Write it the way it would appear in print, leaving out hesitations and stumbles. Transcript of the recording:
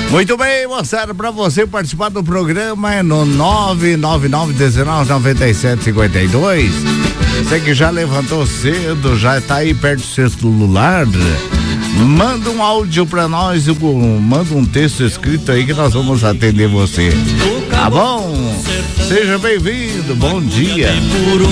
Muito bem, moçada, pra você participar do programa é no 999199752. Você que já levantou cedo, já tá aí perto do seu celular, manda um áudio pra nós, manda um texto escrito aí que nós vamos atender você. Tá bom? Seja bem-vindo, bom dia.